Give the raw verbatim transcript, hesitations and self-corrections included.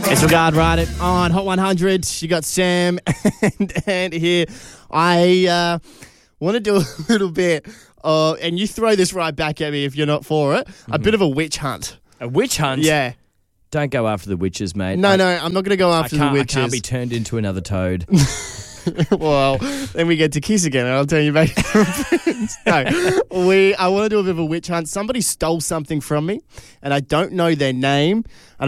It's Regard Right It on Hot one hundred. You got Sam and Ant here. I uh, want to do a little bit, uh, and you throw this right back at me if you're not for it, mm-hmm. a bit of a witch hunt. A witch hunt? Yeah. Don't go after the witches, mate. No, I, no, I'm not going to go after I the witches. I can't be turned into another toad. Well, then we get to kiss again and I'll turn you back to friends. No, we, I want to do a bit of a witch hunt. Somebody stole something from me and I don't know their name.